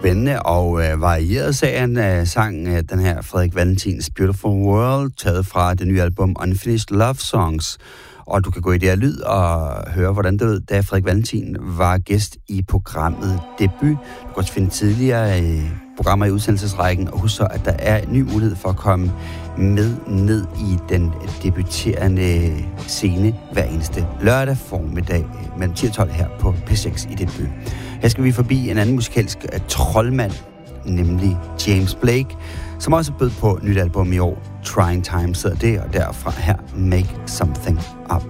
spændende og varieret sang, den her Frederik Valentins Beautiful World, taget fra det nye album Unfinished Love Songs. Og du kan gå i det her lyd og høre, hvordan det lød, da Frederik Valentin var gæst i programmet Debut. Du kan også finde tidligere programmer i udsendelsesrækken, og husk så, at der er en ny mulighed for at komme med ned i den debuterende scene hver eneste lørdag formiddag mellem 10 og 12 her på P6 i Debut. Her skal vi forbi en anden musikalsk troldmand, nemlig James Blake, som også bød på nyt album i år. Trying Times hedder det, og derfra her Make Something Up.